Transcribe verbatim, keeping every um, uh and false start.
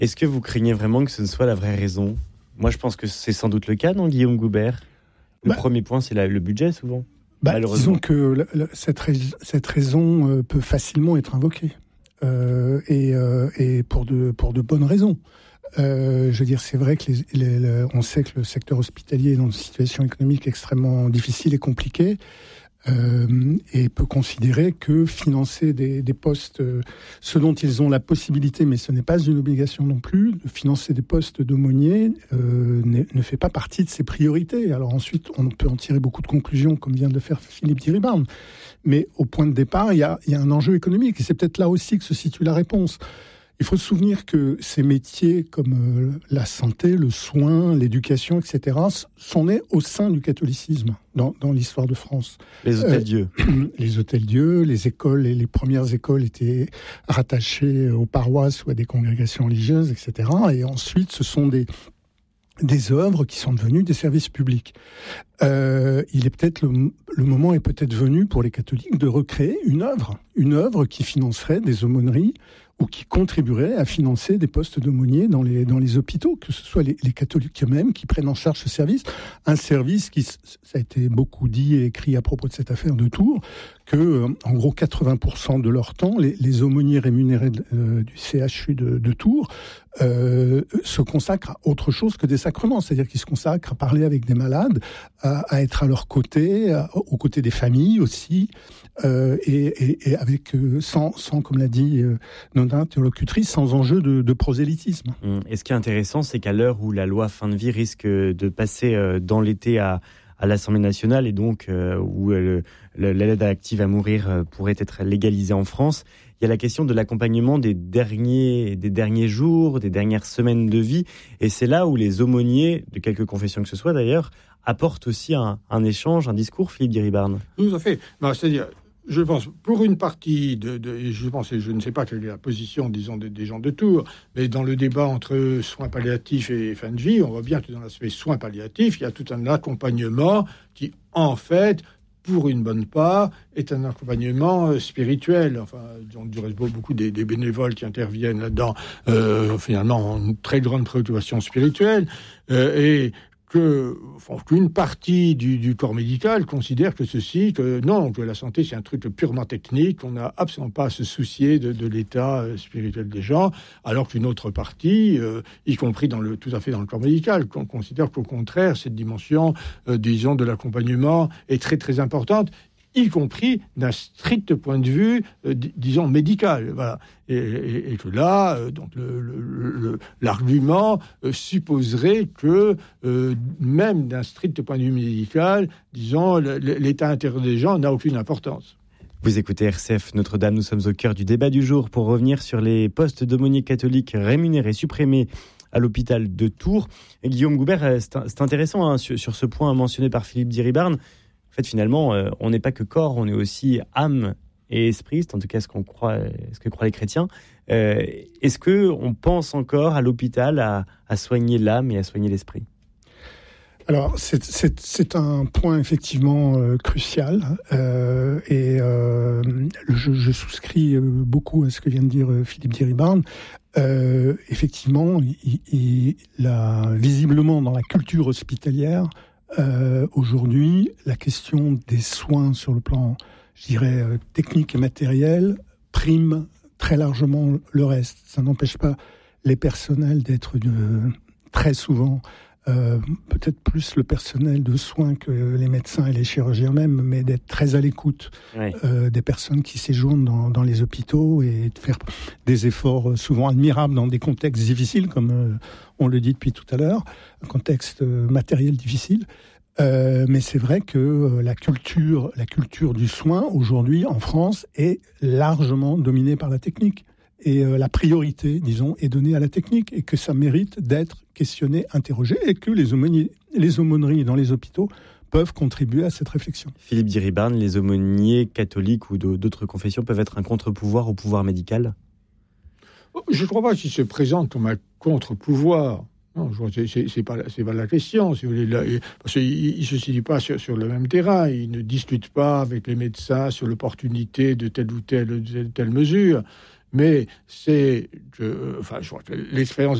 Est-ce que vous craignez vraiment que ce ne soit la vraie raison ? Moi, je pense que c'est sans doute le cas, non, Guillaume Goubert ? Le bah, premier point, c'est la, le budget, souvent. Bah, disons que la, la, cette, rais- cette raison euh, peut facilement être invoquée. Euh, et, euh, et pour de, pour de bonnes raisons. Euh, je veux dire, c'est vrai que les, les, les, on sait que le secteur hospitalier est dans une situation économique extrêmement difficile et compliquée. Euh, et peut considérer que financer des, des postes, euh, ce dont ils ont la possibilité, mais ce n'est pas une obligation non plus, de financer des postes d'aumônier euh, ne fait pas partie de ses priorités. Alors ensuite, on peut en tirer beaucoup de conclusions, comme vient de le faire Philippe Diribarne. Mais au point de départ, il y a, il y a un enjeu économique, et c'est peut-être là aussi que se situe la réponse. Il faut se souvenir que ces métiers comme euh, la santé, le soin, l'éducation, et cetera, sont nés au sein du catholicisme dans, dans l'histoire de France. Les hôtels-dieux. Euh, les hôtels-dieux, les écoles, et les premières écoles étaient rattachées aux paroisses ou à des congrégations religieuses, et cetera. Et ensuite, ce sont des, des œuvres qui sont devenues des services publics. Euh, il est peut-être le, le moment est peut-être venu pour les catholiques de recréer une œuvre, une œuvre qui financerait des aumôneries ou qui contribuerait à financer des postes d'aumôniers dans les, dans les hôpitaux, que ce soit les, les catholiques eux-mêmes qui prennent en charge ce service. Un service qui, ça a été beaucoup dit et écrit à propos de cette affaire de Tours, que, euh, en gros, quatre-vingts pour cent de leur temps, les, les aumôniers rémunérés de, euh, du C H U de, de Tours euh, se consacrent à autre chose que des sacrements. C'est-à-dire qu'ils se consacrent à parler avec des malades, à, à être à leur côté, à, aux côtés des familles aussi, euh, et, et, et avec, euh, sans, sans, comme l'a dit euh, notre interlocutrice, sans enjeu de, de prosélytisme. Et ce qui est intéressant, c'est qu'à l'heure où la loi fin de vie risque de passer dans l'été à, à l'Assemblée nationale, et donc euh, où euh, le, l'aide active à mourir euh, pourrait être légalisée en France, il y a la question de l'accompagnement des derniers, des derniers jours, des dernières semaines de vie, et c'est là où les aumôniers, de quelque confession que ce soit d'ailleurs, apportent aussi un, un échange, un discours, Philippe Diribarne. Tout à fait. Non, c'est-à-dire, je pense, pour une partie, de, de, je pense, et je ne sais pas quelle est la position, disons, des, des gens de Tours, mais dans le débat entre soins palliatifs et fin de vie, on voit bien que dans l'aspect soins palliatifs, il y a tout un accompagnement qui, en fait, pour une bonne part, est un accompagnement spirituel. Enfin, on dirait beaucoup des, des bénévoles qui interviennent là-dedans, euh, finalement, ont une très grande préoccupation spirituelle, euh, et que, enfin, qu'une partie du, du corps médical considère que ceci, que non, que la santé c'est un truc purement technique, on n'a absolument pas à se soucier de, de l'état spirituel des gens, alors qu'une autre partie, euh, y compris dans le, tout à fait dans le corps médical, qu'on considère qu'au contraire cette dimension, euh, disons, de l'accompagnement est très très importante, y compris d'un strict point de vue, euh, d- disons, médical. Voilà. Et, et, et que là, euh, donc le, le, le, l'argument euh, supposerait que, euh, même d'un strict point de vue médical, disons, le, l'état intérieur des gens n'a aucune importance. Vous écoutez R C F Notre-Dame, nous sommes au cœur du débat du jour pour revenir sur les postes d'aumôniers catholiques rémunérés, supprimés à l'hôpital de Tours. Et Guillaume Goubert, c'est, c'est intéressant hein, sur, sur ce point mentionné par Philippe Diribarne. En fait, finalement, euh, on n'est pas que corps, on est aussi âme et esprit, c'est en tout cas ce qu'on croit, ce que croient les chrétiens. Euh, est-ce que on pense encore à l'hôpital à, à soigner l'âme et à soigner l'esprit ? Alors, c'est, c'est, c'est un point effectivement euh, crucial, euh, et euh, je, je souscris beaucoup à ce que vient de dire Philippe Diribarne. Euh, effectivement, il, il, la, visiblement dans la culture hospitalière, Euh, aujourd'hui, la question des soins sur le plan, je dirais, euh, technique et matériel prime très largement le reste. Ça n'empêche pas les personnels d'être de, très souvent, euh, peut-être plus le personnel de soins que les médecins et les chirurgiens même, mais d'être très à l'écoute oui. euh, des personnes qui séjournent dans, dans les hôpitaux et de faire des efforts souvent admirables dans des contextes difficiles, comme euh, on le dit depuis tout à l'heure, un contexte euh, matériel difficile. Euh, mais c'est vrai que euh, la culture, la culture du soin aujourd'hui en France est largement dominée par la technique. Et euh, la priorité, disons, est donnée à la technique et que ça mérite d'être questionné, interrogé, et que les aumôniers, les aumôneries dans les hôpitaux peuvent contribuer à cette réflexion. Philippe Diribarne, les aumôniers catholiques ou d'autres confessions peuvent être un contre-pouvoir au pouvoir médical ? Je ne crois pas qu'ils se présentent comme un contre-pouvoir. Non, c'est, c'est, c'est, pas, c'est pas la question, si vous voulez. Là, parce qu'ils ne se situent pas sur, sur le même terrain. Ils ne discutent pas avec les médecins sur l'opportunité de telle ou telle, telle, telle mesure. mais c'est, je, enfin, je crois que l'expérience